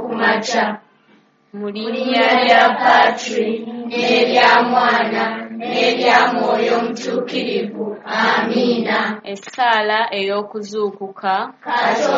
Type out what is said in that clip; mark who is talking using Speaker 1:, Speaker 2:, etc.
Speaker 1: kumakya. Mu linnya lya Patri n'erya Mwana n'erya Mwoyo Omutuukirivu. Amiina. Essaala ey'okuzuukuka.